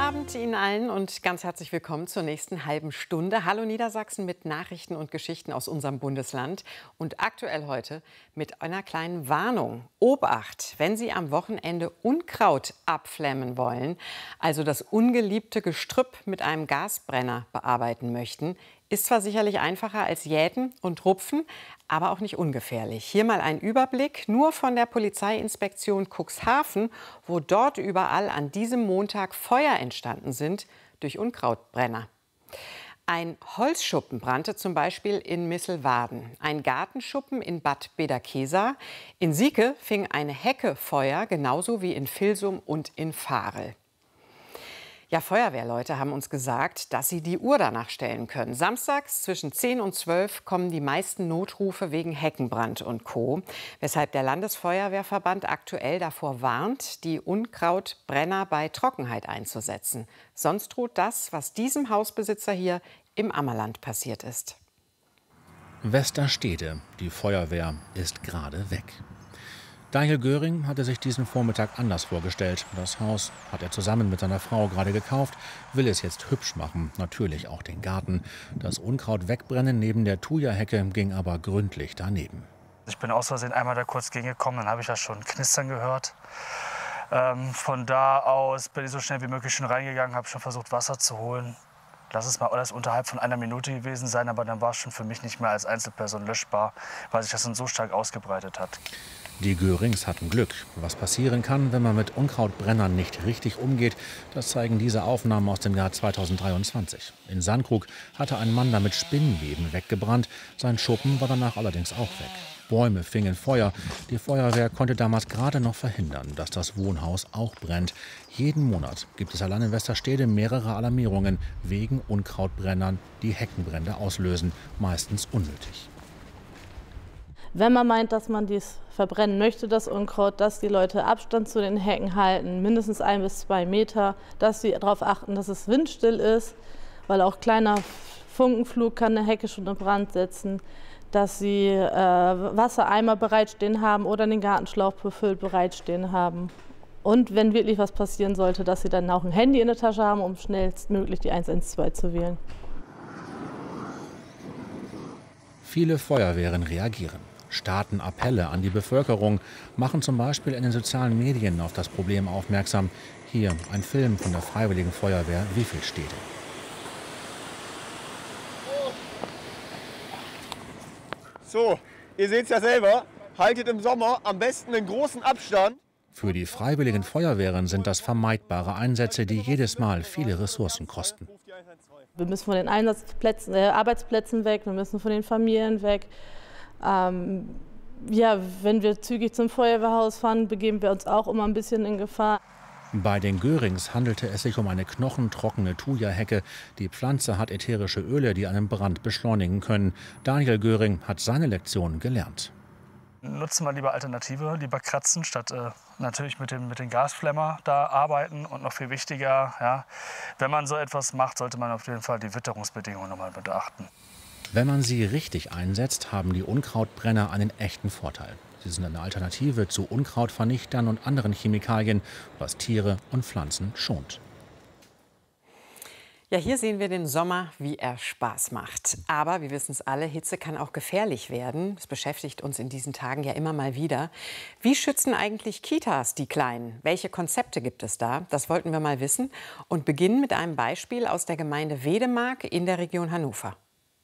Abend Ihnen allen und ganz herzlich willkommen zur nächsten halben Stunde. Hallo Niedersachsen mit Nachrichten und Geschichten aus unserem Bundesland. Und aktuell heute mit einer kleinen Warnung. Obacht, wenn Sie am Wochenende Unkraut abflemmen wollen, also das ungeliebte Gestrüpp mit einem Gasbrenner bearbeiten möchten, ist zwar sicherlich einfacher als Jäten und Rupfen, aber auch nicht ungefährlich. Hier mal ein Überblick nur von der Polizeiinspektion Cuxhaven, wo dort überall an diesem Montag Feuer entstanden sind durch Unkrautbrenner. Ein Holzschuppen brannte zum Beispiel in Misselwaden, ein Gartenschuppen in Bad Bederkesa. In Sieke fing eine Hecke Feuer, genauso wie in Vilsum und in Varel. Ja, Feuerwehrleute haben uns gesagt, dass sie die Uhr danach stellen können. Samstags zwischen 10 und 12 kommen die meisten Notrufe wegen Heckenbrand und Co., weshalb der Landesfeuerwehrverband aktuell davor warnt, die Unkrautbrenner bei Trockenheit einzusetzen. Sonst droht das, was diesem Hausbesitzer hier im Ammerland passiert ist. Westerstede, die Feuerwehr ist gerade weg. Daniel Göring hatte sich diesen Vormittag anders vorgestellt. Das Haus hat er zusammen mit seiner Frau gerade gekauft, will es jetzt hübsch machen, natürlich auch den Garten. Das Unkraut wegbrennen neben der Thuja-Hecke ging aber gründlich daneben. Ich bin aus Versehen einmal da kurz gegengekommen, dann habe ich das schon knistern gehört. Von da aus bin ich so schnell wie möglich schon reingegangen, habe schon versucht Wasser zu holen. Lass es mal alles unterhalb von einer Minute gewesen sein, aber dann war es schon für mich nicht mehr als Einzelperson löschbar, weil sich das dann so stark ausgebreitet hat. Die Görings hatten Glück. Was passieren kann, wenn man mit Unkrautbrennern nicht richtig umgeht, das zeigen diese Aufnahmen aus dem Jahr 2023. In Sandkrug hatte ein Mann damit Spinnenweben weggebrannt. Sein Schuppen war danach allerdings auch weg. Bäume fingen Feuer. Die Feuerwehr konnte damals gerade noch verhindern, dass das Wohnhaus auch brennt. Jeden Monat gibt es allein in Westerstede mehrere Alarmierungen wegen Unkrautbrennern, die Heckenbrände auslösen, meistens unnötig. Wenn man meint, dass man dies verbrennen möchte, das Unkraut, dass die Leute Abstand zu den Hecken halten, mindestens 1 bis 2 Meter, dass sie darauf achten, dass es windstill ist, weil auch kleiner Funkenflug kann eine Hecke schon in Brand setzen, dass sie Wassereimer bereitstehen haben oder den Gartenschlauch befüllt bereitstehen haben. Und wenn wirklich was passieren sollte, dass sie dann auch ein Handy in der Tasche haben, um schnellstmöglich die 112 zu wählen. Viele Feuerwehren reagieren. Starten Appelle an die Bevölkerung, machen zum Beispiel in den sozialen Medien auf das Problem aufmerksam. Hier ein Film von der Freiwilligen Feuerwehr Wiffelstede. So, ihr seht es ja selber, haltet im Sommer am besten einen großen Abstand. Für die Freiwilligen Feuerwehren sind das vermeidbare Einsätze, die jedes Mal viele Ressourcen kosten. Wir müssen von den Arbeitsplätzen weg, wir müssen von den Familien weg. Ja, wenn wir zügig zum Feuerwehrhaus fahren, begeben wir uns auch immer ein bisschen in Gefahr. Bei den Görings handelte es sich um eine knochentrockene Thuja-Hecke. Die Pflanze hat ätherische Öle, die einen Brand beschleunigen können. Daniel Göring hat seine Lektion gelernt. Nutzen wir lieber Alternative, lieber kratzen, statt natürlich mit den Gasflemmer da arbeiten. Und noch viel wichtiger, ja, wenn man so etwas macht, sollte man auf jeden Fall die Witterungsbedingungen nochmal beachten. Wenn man sie richtig einsetzt, haben die Unkrautbrenner einen echten Vorteil. Sie sind eine Alternative zu Unkrautvernichtern und anderen Chemikalien, was Tiere und Pflanzen schont. Ja, hier sehen wir den Sommer, wie er Spaß macht. Aber wir wissen es alle, Hitze kann auch gefährlich werden. Das beschäftigt uns in diesen Tagen ja immer mal wieder. Wie schützen eigentlich Kitas die Kleinen? Welche Konzepte gibt es da? Das wollten wir mal wissen und beginnen mit einem Beispiel aus der Gemeinde Wedemark in der Region Hannover.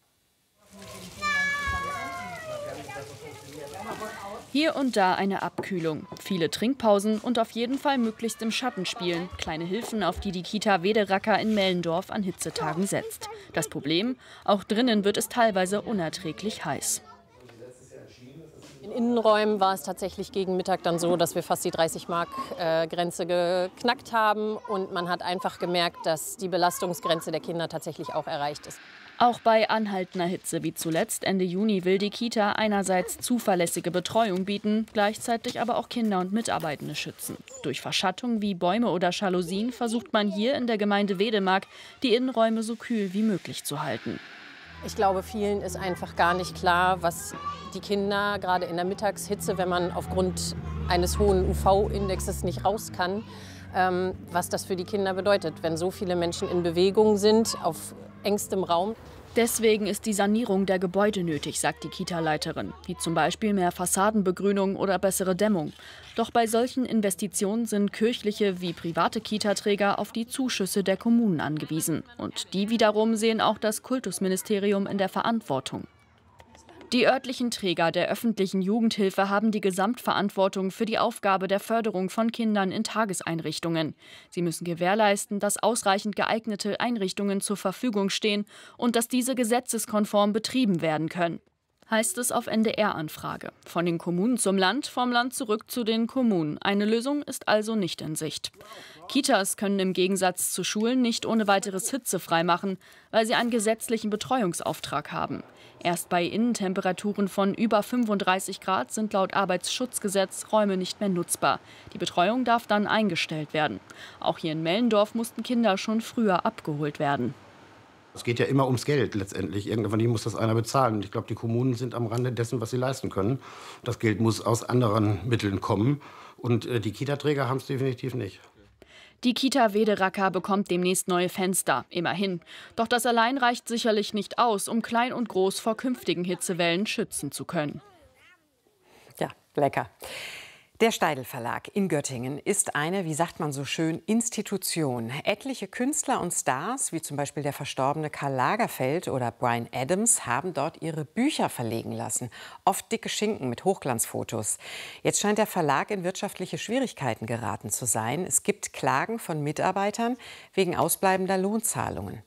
Hier und da eine Abkühlung, viele Trinkpausen und auf jeden Fall möglichst im Schatten spielen. Kleine Hilfen, auf die die Kita Wederacker in Mellendorf an Hitzetagen setzt. Das Problem, auch drinnen wird es teilweise unerträglich heiß. In Innenräumen war es tatsächlich gegen Mittag dann so, dass wir fast die 30-Mark-Grenze geknackt haben. Und man hat einfach gemerkt, dass die Belastungsgrenze der Kinder tatsächlich auch erreicht ist. Auch bei anhaltender Hitze wie zuletzt Ende Juni will die Kita einerseits zuverlässige Betreuung bieten, gleichzeitig aber auch Kinder und Mitarbeitende schützen. Durch Verschattung wie Bäume oder Jalousien versucht man hier in der Gemeinde Wedemark, die Innenräume so kühl wie möglich zu halten. Ich glaube, vielen ist einfach gar nicht klar, was die Kinder gerade in der Mittagshitze, wenn man aufgrund eines hohen UV-Indexes nicht raus kann, was das für die Kinder bedeutet, wenn so viele Menschen in Bewegung sind, auf engstem Raum. Deswegen ist die Sanierung der Gebäude nötig, sagt die Kita-Leiterin, wie zum Beispiel mehr Fassadenbegrünung oder bessere Dämmung. Doch bei solchen Investitionen sind kirchliche wie private Kita-Träger auf die Zuschüsse der Kommunen angewiesen. Und die wiederum sehen auch das Kultusministerium in der Verantwortung. Die örtlichen Träger der öffentlichen Jugendhilfe haben die Gesamtverantwortung für die Aufgabe der Förderung von Kindern in Tageseinrichtungen. Sie müssen gewährleisten, dass ausreichend geeignete Einrichtungen zur Verfügung stehen und dass diese gesetzeskonform betrieben werden können. Heißt es auf NDR-Anfrage. Von den Kommunen zum Land, vom Land zurück zu den Kommunen. Eine Lösung ist also nicht in Sicht. Kitas können im Gegensatz zu Schulen nicht ohne weiteres hitzefrei machen, weil sie einen gesetzlichen Betreuungsauftrag haben. Erst bei Innentemperaturen von über 35 Grad sind laut Arbeitsschutzgesetz Räume nicht mehr nutzbar. Die Betreuung darf dann eingestellt werden. Auch hier in Mellendorf mussten Kinder schon früher abgeholt werden. Es geht ja immer ums Geld letztendlich. Irgendwann muss das einer bezahlen. Und ich glaube, die Kommunen sind am Rande dessen, was sie leisten können. Das Geld muss aus anderen Mitteln kommen. Und die Kita-Träger haben es definitiv nicht. Die Kita Wederacker bekommt demnächst neue Fenster, immerhin. Doch das allein reicht sicherlich nicht aus, um Klein und Groß vor künftigen Hitzewellen schützen zu können. Ja, lecker. Der Steidl Verlag in Göttingen ist eine, wie sagt man so schön, Institution. Etliche Künstler und Stars, wie zum Beispiel der verstorbene Karl Lagerfeld oder Bryan Adams, haben dort ihre Bücher verlegen lassen. Oft dicke Schinken mit Hochglanzfotos. Jetzt scheint der Verlag in wirtschaftliche Schwierigkeiten geraten zu sein. Es gibt Klagen von Mitarbeitern wegen ausbleibender Lohnzahlungen.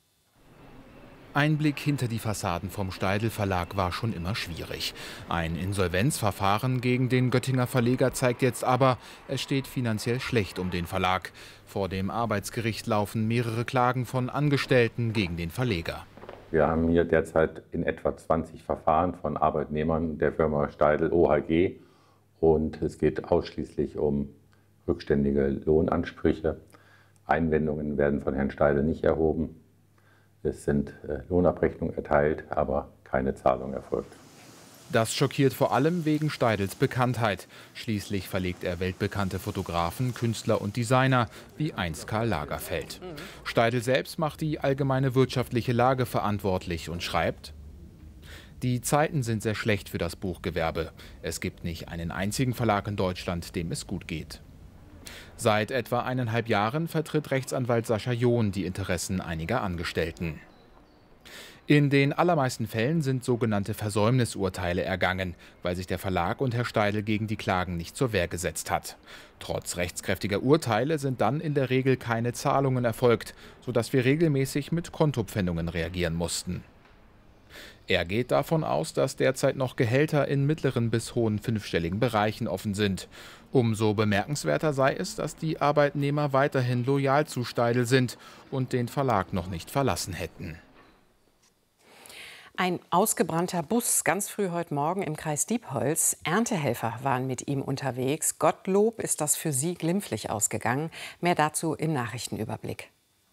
Ein Blick hinter die Fassaden vom Steidl Verlag war schon immer schwierig. Ein Insolvenzverfahren gegen den Göttinger Verleger zeigt jetzt aber, es steht finanziell schlecht um den Verlag. Vor dem Arbeitsgericht laufen mehrere Klagen von Angestellten gegen den Verleger. Wir haben hier derzeit in etwa 20 Verfahren von Arbeitnehmern der Firma Steidl OHG. Und es geht ausschließlich um rückständige Lohnansprüche. Einwendungen werden von Herrn Steidl nicht erhoben. Es sind Lohnabrechnungen erteilt, aber keine Zahlung erfolgt. Das schockiert vor allem wegen Steidls Bekanntheit. Schließlich verlegt er weltbekannte Fotografen, Künstler und Designer, wie einst Karl Lagerfeld. Steidl selbst macht die allgemeine wirtschaftliche Lage verantwortlich und schreibt: Die Zeiten sind sehr schlecht für das Buchgewerbe. Es gibt nicht einen einzigen Verlag in Deutschland, dem es gut geht. Seit etwa 1,5 Jahren vertritt Rechtsanwalt Sascha John die Interessen einiger Angestellten. In den allermeisten Fällen sind sogenannte Versäumnisurteile ergangen, weil sich der Verlag und Herr Steidl gegen die Klagen nicht zur Wehr gesetzt hat. Trotz rechtskräftiger Urteile sind dann in der Regel keine Zahlungen erfolgt, sodass wir regelmäßig mit Kontopfändungen reagieren mussten. Er geht davon aus, dass derzeit noch Gehälter in mittleren bis hohen fünfstelligen Bereichen offen sind. Umso bemerkenswerter sei es, dass die Arbeitnehmer weiterhin loyal zu Steidl sind und den Verlag noch nicht verlassen hätten. Ein ausgebrannter Bus ganz früh heute Morgen im Kreis Diepholz. Erntehelfer waren mit ihm unterwegs. Gottlob ist das für sie glimpflich ausgegangen. Mehr dazu im Nachrichtenüberblick.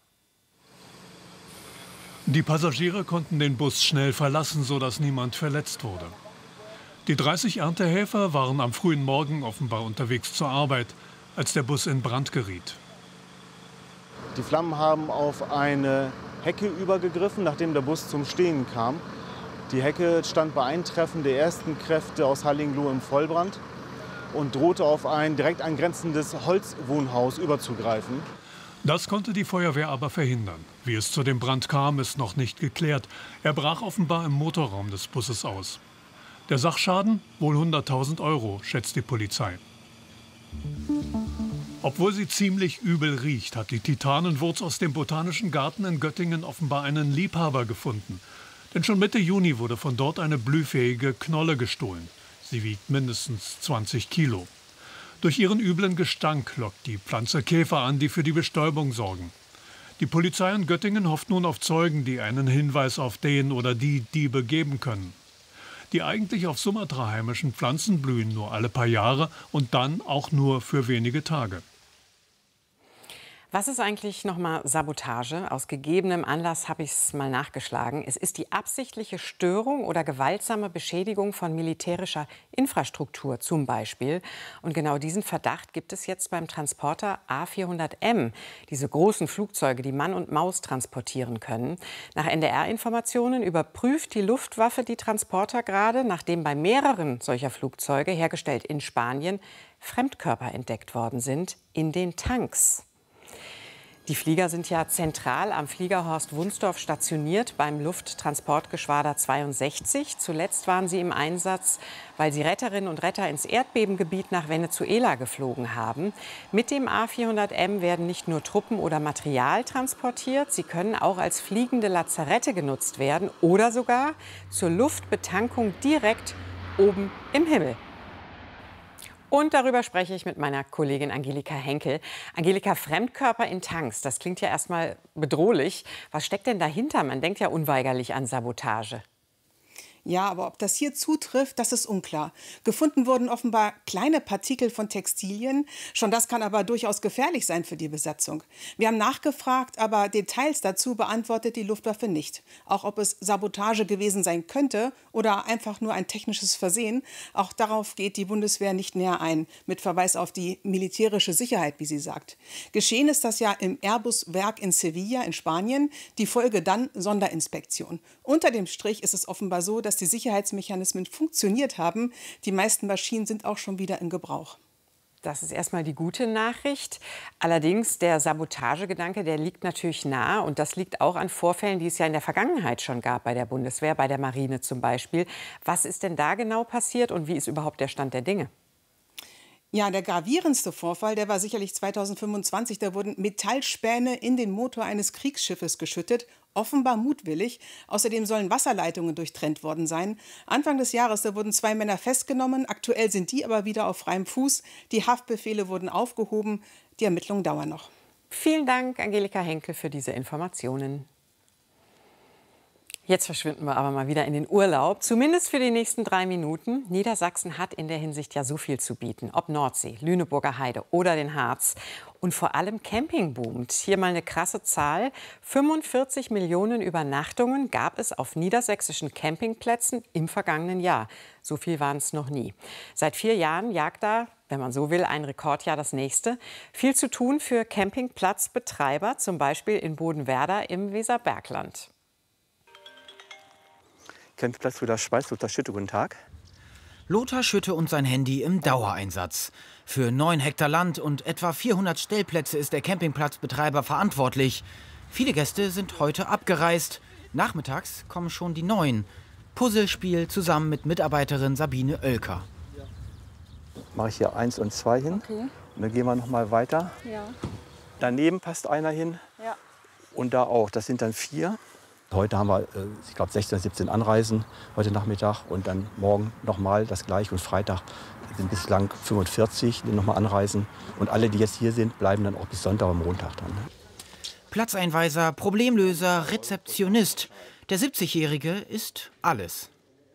Die Passagiere konnten den Bus schnell verlassen, sodass niemand verletzt wurde. Die 30 Erntehelfer waren am frühen Morgen offenbar unterwegs zur Arbeit, als der Bus in Brand geriet. Die Flammen haben auf eine Hecke übergegriffen, nachdem der Bus zum Stehen kam. Die Hecke stand bei Eintreffen der ersten Kräfte aus Hallingloh im Vollbrand und drohte auf ein direkt angrenzendes Holzwohnhaus überzugreifen. Das konnte die Feuerwehr aber verhindern. Wie es zu dem Brand kam, ist noch nicht geklärt. Er brach offenbar im Motorraum des Busses aus. Der Sachschaden? Wohl 100.000 €, schätzt die Polizei. Obwohl sie ziemlich übel riecht, hat die Titanenwurz aus dem Botanischen Garten in Göttingen offenbar einen Liebhaber gefunden. Denn schon Mitte Juni wurde von dort eine blühfähige Knolle gestohlen. Sie wiegt mindestens 20 Kilo. Durch ihren üblen Gestank lockt die Pflanze Käfer an, die für die Bestäubung sorgen. Die Polizei in Göttingen hofft nun auf Zeugen, die einen Hinweis auf den oder die Diebe geben können. Die eigentlich auf Sumatra heimischen Pflanzen blühen nur alle paar Jahre und dann auch nur für wenige Tage. Was ist eigentlich nochmal Sabotage? Aus gegebenem Anlass habe ich es mal nachgeschlagen. Es ist die absichtliche Störung oder gewaltsame Beschädigung von militärischer Infrastruktur zum Beispiel. Und genau diesen Verdacht gibt es jetzt beim Transporter A400M. Diese großen Flugzeuge, die Mann und Maus transportieren können. Nach NDR-Informationen überprüft die Luftwaffe die Transporter gerade, nachdem bei mehreren solcher Flugzeuge, hergestellt in Spanien, Fremdkörper entdeckt worden sind in den Tanks. Die Flieger sind ja zentral am Fliegerhorst Wunsdorf stationiert beim Lufttransportgeschwader 62. Zuletzt waren sie im Einsatz, weil sie Retterinnen und Retter ins Erdbebengebiet nach Venezuela geflogen haben. Mit dem A400M werden nicht nur Truppen oder Material transportiert, sie können auch als fliegende Lazarette genutzt werden oder sogar zur Luftbetankung direkt oben im Himmel. Und darüber spreche ich mit meiner Kollegin Angelika Henkel. Angelika, Fremdkörper in Tanks, das klingt ja erstmal bedrohlich. Was steckt denn dahinter? Man denkt ja unweigerlich an Sabotage. Ja, aber ob das hier zutrifft, das ist unklar. Gefunden wurden offenbar kleine Partikel von Textilien. Schon das kann aber durchaus gefährlich sein für die Besatzung. Wir haben nachgefragt, aber Details dazu beantwortet die Luftwaffe nicht. Auch ob es Sabotage gewesen sein könnte oder einfach nur ein technisches Versehen, auch darauf geht die Bundeswehr nicht näher ein, mit Verweis auf die militärische Sicherheit, wie sie sagt. Geschehen ist das ja im Airbus-Werk in Sevilla in Spanien, die Folge dann Sonderinspektion. Unter dem Strich ist es offenbar so, dass die Sicherheitsmechanismen funktioniert haben. Die meisten Maschinen sind auch schon wieder in Gebrauch. Das ist erstmal die gute Nachricht. Allerdings, der Sabotagegedanke, der liegt natürlich nahe. Und das liegt auch an Vorfällen, die es ja in der Vergangenheit schon gab bei der Bundeswehr, bei der Marine zum Beispiel. Was ist denn da genau passiert und wie ist überhaupt der Stand der Dinge? Ja, der gravierendste Vorfall, der war sicherlich 2025. Da wurden Metallspäne in den Motor eines Kriegsschiffes geschüttet, offenbar mutwillig. Außerdem sollen Wasserleitungen durchtrennt worden sein. Anfang des Jahres, da wurden 2 Männer festgenommen. Aktuell sind die aber wieder auf freiem Fuß. Die Haftbefehle wurden aufgehoben. Die Ermittlungen dauern noch. Vielen Dank, Angelika Henkel, für diese Informationen. Jetzt verschwinden wir aber mal wieder in den Urlaub, zumindest für die nächsten 3 Minuten. Niedersachsen hat in der Hinsicht ja so viel zu bieten, ob Nordsee, Lüneburger Heide oder den Harz. Und vor allem Camping boomt. Hier mal eine krasse Zahl. 45 Millionen Übernachtungen gab es auf niedersächsischen Campingplätzen im vergangenen Jahr. So viel waren es noch nie. Seit 4 Jahren jagt da, wenn man so will, ein Rekordjahr das nächste. Viel zu tun für Campingplatzbetreiber, zum Beispiel in Bodenwerder im Weserbergland. Campingplatz Lothar Schweiz, Lothar Schütte, guten Tag. Lothar Schütte und sein Handy im Dauereinsatz. Für 9 Hektar Land und etwa 400 Stellplätze ist der Campingplatzbetreiber verantwortlich. Viele Gäste sind heute abgereist. Nachmittags kommen schon die Neuen. Puzzlespiel zusammen mit Mitarbeiterin Sabine Oelker. Mache ich hier 1 und 2 hin. Okay. Und dann gehen wir noch mal weiter. Ja. Daneben passt einer hin. Ja. Und da auch. Das sind dann 4. Heute haben wir, ich glaube, 16, 17 Anreisen heute Nachmittag und dann morgen nochmal das gleiche und Freitag sind bislang 45, die nochmal anreisen. Und alle, die jetzt hier sind, bleiben dann auch bis Sonntag und Montag dann. Platzeinweiser, Problemlöser, Rezeptionist. Der 70-Jährige ist alles.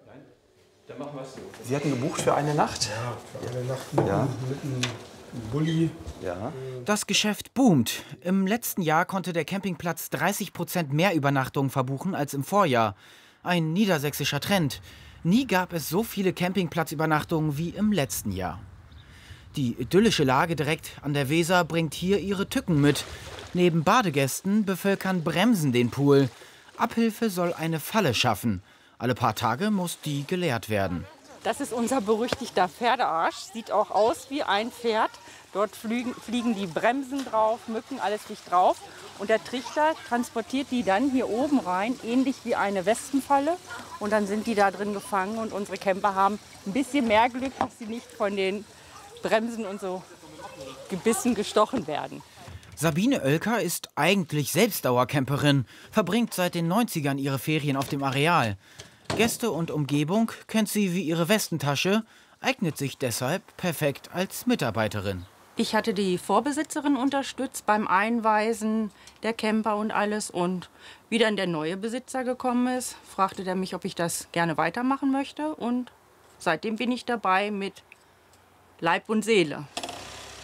Sie hatten gebucht für eine Nacht? Ja, für eine Nacht mit einem Bulli. Ja. Das Geschäft boomt. Im letzten Jahr konnte der Campingplatz 30% mehr Übernachtungen verbuchen als im Vorjahr. Ein niedersächsischer Trend. Nie gab es so viele Campingplatzübernachtungen wie im letzten Jahr. Die idyllische Lage direkt an der Weser bringt hier ihre Tücken mit. Neben Badegästen bevölkern Bremsen den Pool. Abhilfe soll eine Falle schaffen. Alle paar Tage muss die geleert werden. Das ist unser berüchtigter Pferdearsch. Sieht auch aus wie ein Pferd. Dort fliegen die Bremsen drauf, Mücken, alles fliegt drauf. Und der Trichter transportiert die dann hier oben rein, ähnlich wie eine Wespenfalle. Und dann sind die da drin gefangen. Und unsere Camper haben ein bisschen mehr Glück, dass sie nicht von den Bremsen und so gebissen, gestochen werden. Sabine Oelker ist eigentlich selbst Dauercamperin, verbringt seit den 90ern ihre Ferien auf dem Areal. Gäste und Umgebung kennt sie wie ihre Westentasche, eignet sich deshalb perfekt als Mitarbeiterin. Ich hatte die Vorbesitzerin unterstützt beim Einweisen der Camper und alles. Und wie dann der neue Besitzer gekommen ist, fragte der mich, ob ich das gerne weitermachen möchte. Und seitdem bin ich dabei mit Leib und Seele.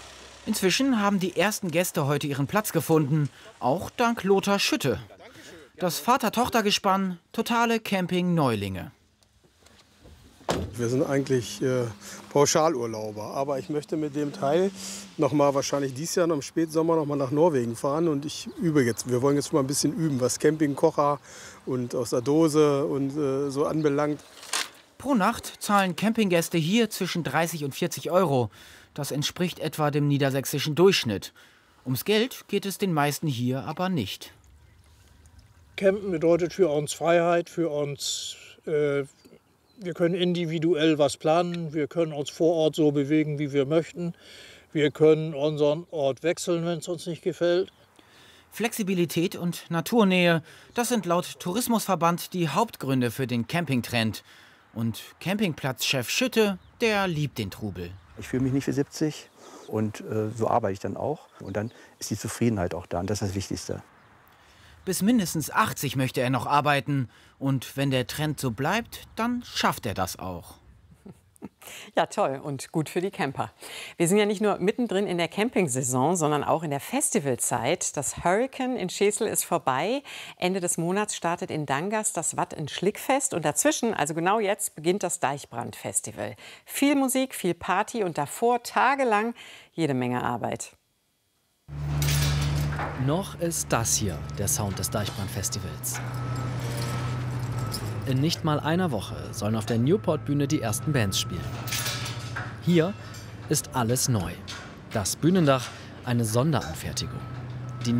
Inzwischen haben die ersten Gäste heute ihren Platz gefunden, auch dank Lothar Schütte. Das Vater-Tochter-Gespann, totale Camping-Neulinge. Wir sind eigentlich Pauschalurlauber, aber ich möchte mit dem Teil wahrscheinlich dieses Jahr im Spätsommer noch mal nach Norwegen fahren und ich übe jetzt. Wir wollen jetzt schon mal ein bisschen üben, was Campingkocher und aus der Dose und so anbelangt. Pro Nacht zahlen Campinggäste hier zwischen 30 und 40 Euro. Das entspricht etwa dem niedersächsischen Durchschnitt. Ums Geld geht es den meisten hier aber nicht. Campen bedeutet für uns Freiheit, für uns, wir können individuell was planen, wir können uns vor Ort so bewegen, wie wir möchten. Wir können unseren Ort wechseln, wenn es uns nicht gefällt. Flexibilität und Naturnähe, das sind laut Tourismusverband die Hauptgründe für den Campingtrend. Und Campingplatzchef Schütte, der liebt den Trubel. Ich fühle mich nicht wie 70 und so arbeite ich dann auch. Und dann ist die Zufriedenheit auch da und das ist das Wichtigste. Bis mindestens 80 möchte er noch arbeiten. Und wenn der Trend so bleibt, dann schafft er das auch. Ja, toll und gut für die Camper. Wir sind ja nicht nur mittendrin in der Campingsaison, sondern auch in der Festivalzeit. Das Hurricane in Schesel ist vorbei. Ende des Monats startet in Dangas das Watt in Schlickfest. Und dazwischen, also genau jetzt, beginnt das Deichbrand-Festival. Viel Musik, viel Party und davor tagelang jede Menge Arbeit. Noch ist das hier der Sound des Deichbrand-Festivals. In nicht mal einer Woche sollen auf der Newport-Bühne die ersten Bands spielen. Hier ist alles neu. Das Bühnendach eine Sonderanfertigung.